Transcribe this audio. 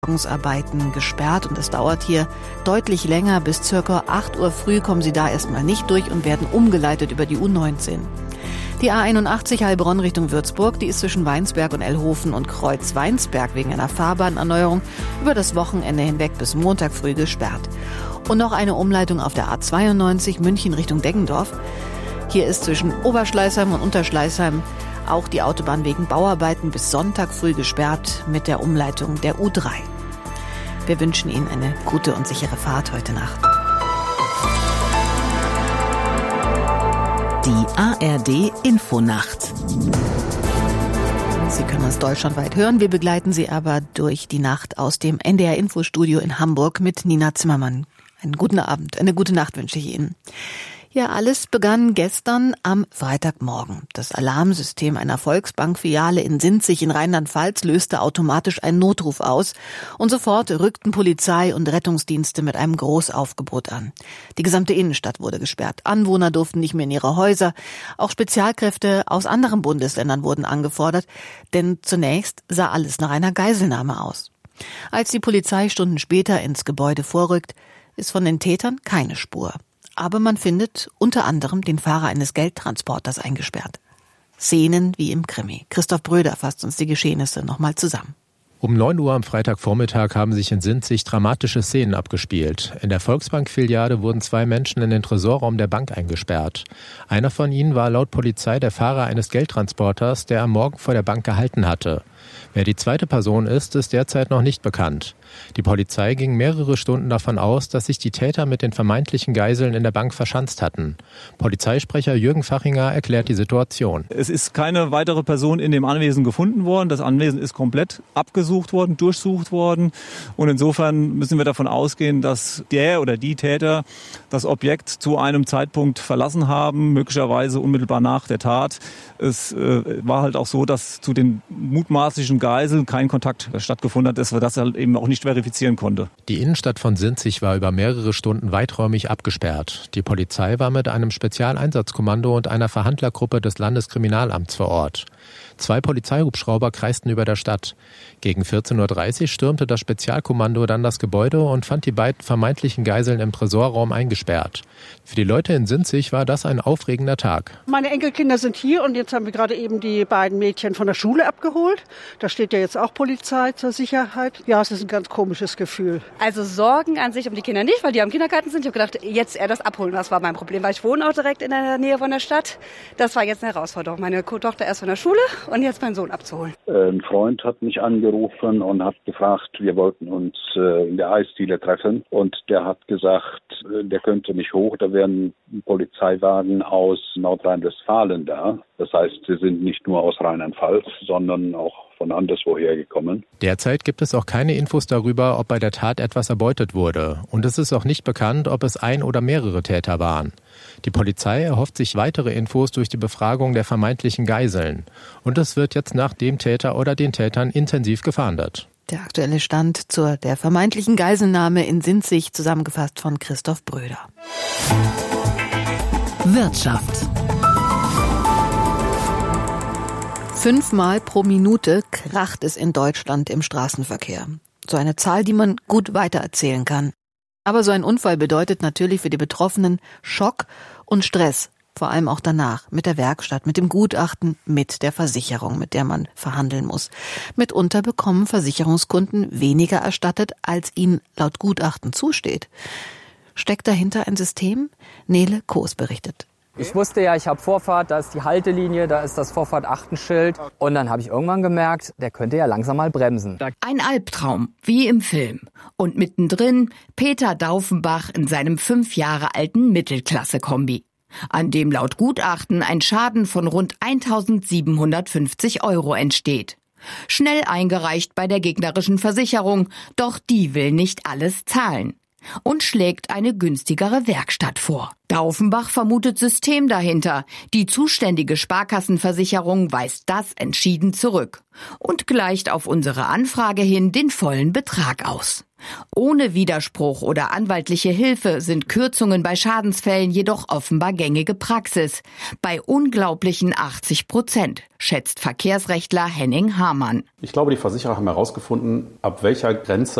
Arbeiten gesperrt und es dauert hier deutlich länger. Bis ca. 8 Uhr früh kommen Sie da erstmal nicht durch und werden umgeleitet über die U19. Die A81 Heilbronn Richtung Würzburg, die ist zwischen Weinsberg und Ellhofen und Kreuz-Weinsberg wegen einer Fahrbahnerneuerung über das Wochenende hinweg bis Montag früh gesperrt. Und noch eine Umleitung auf der A92 München Richtung Deggendorf. Hier ist zwischen Oberschleißheim und Unterschleißheim auch die Autobahn wegen Bauarbeiten bis Sonntag früh gesperrt mit der Umleitung der U3. Wir wünschen Ihnen eine gute und sichere Fahrt heute Nacht. Die ARD Infonacht. Sie können uns deutschlandweit hören. Wir begleiten Sie aber durch die Nacht aus dem NDR Infostudio in Hamburg mit Nina Zimmermann. Einen guten Abend, eine gute Nacht wünsche ich Ihnen. Ja, alles begann gestern am Freitagmorgen. Das Alarmsystem einer Volksbank-Filiale in Sinzig in Rheinland-Pfalz löste automatisch einen Notruf aus und sofort rückten Polizei und Rettungsdienste mit einem Großaufgebot an. Die gesamte Innenstadt wurde gesperrt. Anwohner durften nicht mehr in ihre Häuser. Auch Spezialkräfte aus anderen Bundesländern wurden angefordert, denn zunächst sah alles nach einer Geiselnahme aus. Als die Polizei Stunden später ins Gebäude vorrückt, ist von den Tätern keine Spur. Aber man findet unter anderem den Fahrer eines Geldtransporters eingesperrt. Szenen wie im Krimi. Christoph Bröder fasst uns die Geschehnisse nochmal zusammen. Um 9 Uhr am Freitagvormittag haben sich in Sinzig dramatische Szenen abgespielt. In der Volksbank-Filiale wurden 2 Menschen in den Tresorraum der Bank eingesperrt. Einer von ihnen war laut Polizei der Fahrer eines Geldtransporters, der am Morgen vor der Bank gehalten hatte. Wer die zweite Person ist derzeit noch nicht bekannt. Die Polizei ging mehrere Stunden davon aus, dass sich die Täter mit den vermeintlichen Geiseln in der Bank verschanzt hatten. Polizeisprecher Jürgen Fachinger erklärt die Situation. Es ist keine weitere Person in dem Anwesen gefunden worden. Das Anwesen ist komplett abgesucht worden, durchsucht worden. Und insofern müssen wir davon ausgehen, dass der oder die Täter das Objekt zu einem Zeitpunkt verlassen haben, möglicherweise unmittelbar nach der Tat. Es war halt auch so, dass zu den mutmaßlichen Geiseln kein Kontakt stattgefunden hat, dass wir das halt eben auch nicht verifizieren konnte. Die Innenstadt von Sinzig war über mehrere Stunden weiträumig abgesperrt. Die Polizei war mit einem Spezialeinsatzkommando und einer Verhandlergruppe des Landeskriminalamts vor Ort. 2 Polizeihubschrauber kreisten über der Stadt. Gegen 14.30 Uhr stürmte das Spezialkommando dann das Gebäude und fand die beiden vermeintlichen Geiseln im Tresorraum eingesperrt. Für die Leute in Sinzig war das ein aufregender Tag. Meine Enkelkinder sind hier und jetzt haben wir gerade eben die beiden Mädchen von der Schule abgeholt. Da steht ja jetzt auch Polizei zur Sicherheit. Ja, es ist ein ganz komisches Gefühl. Also Sorgen an sich um die Kinder nicht, weil die am Kindergarten sind. Ich habe gedacht, jetzt eher das Abholen, das war mein Problem, weil ich wohne auch direkt in der Nähe von der Stadt. Das war jetzt eine Herausforderung. Meine Tochter erst von der Schule und jetzt meinen Sohn abzuholen. Ein Freund hat mich angerufen und hat gefragt, wir wollten uns in der Eisdiele treffen und der hat gesagt, der könnte nicht hoch, da wären Polizeiwagen aus Nordrhein-Westfalen da. Das heißt, sie sind nicht nur aus Rheinland-Pfalz, sondern auch von anderswoher gekommen. Derzeit gibt es auch keine Infos darüber, ob bei der Tat etwas erbeutet wurde. Und es ist auch nicht bekannt, ob es ein oder mehrere Täter waren. Die Polizei erhofft sich weitere Infos durch die Befragung der vermeintlichen Geiseln. Und es wird jetzt nach dem Täter oder den Tätern intensiv gefahndet. Der aktuelle Stand zur der vermeintlichen Geiselnahme in Sinzig, zusammengefasst von Christoph Bröder. Wirtschaft. 5-mal pro Minute kracht es in Deutschland im Straßenverkehr. So eine Zahl, die man gut weitererzählen kann. Aber so ein Unfall bedeutet natürlich für die Betroffenen Schock und Stress. Vor allem auch danach, mit der Werkstatt, mit dem Gutachten, mit der Versicherung, mit der man verhandeln muss. Mitunter bekommen Versicherungskunden weniger erstattet, als ihnen laut Gutachten zusteht. Steckt dahinter ein System? Nele Koos berichtet. Ich wusste ja, ich habe Vorfahrt, da ist die Haltelinie, da ist das Vorfahrt-Achtenschild. Und dann habe ich irgendwann gemerkt, der könnte ja langsam mal bremsen. Ein Albtraum, wie im Film. Und mittendrin Peter Daufenbach in seinem 5 Jahre alten Mittelklasse-Kombi, an dem laut Gutachten ein Schaden von rund 1.750 € entsteht. Schnell eingereicht bei der gegnerischen Versicherung, doch die will nicht alles zahlen. und schlägt eine günstigere Werkstatt vor. Daufenbach vermutet System dahinter. Die zuständige Sparkassenversicherung weist das entschieden zurück und gleicht auf unsere Anfrage hin den vollen Betrag aus. Ohne Widerspruch oder anwaltliche Hilfe sind Kürzungen bei Schadensfällen jedoch offenbar gängige Praxis. Bei unglaublichen 80%, schätzt Verkehrsrechtler Henning Hamann. Ich glaube, die Versicherer haben herausgefunden, ab welcher Grenze